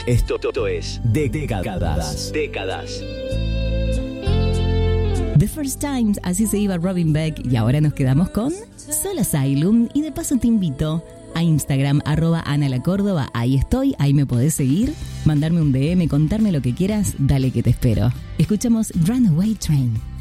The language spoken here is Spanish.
Esto es Décadas. The First Times, así se iba Robin Beck, y ahora nos quedamos con Soul Asylum. Y de paso te invito a Instagram, @AnaLaCórdoba, ahí estoy, ahí me podés seguir, mandarme un DM, contarme lo que quieras, dale que te espero. Escuchamos Runaway Train.